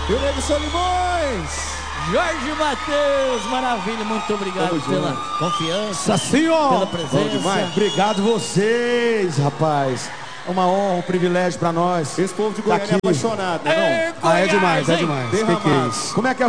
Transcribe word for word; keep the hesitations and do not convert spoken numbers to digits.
E o Nego Solimões. Jorge Matheus, maravilha, muito obrigado Tamo pela junto. confiança, Nossa senhora, pela presença. Obrigado vocês, rapaz. É uma honra, um privilégio pra nós. Esse povo de Goiânia tá é apaixonado, né? É, Não? Ah, é demais, é demais. Derramado. Que que é isso? Como é que é?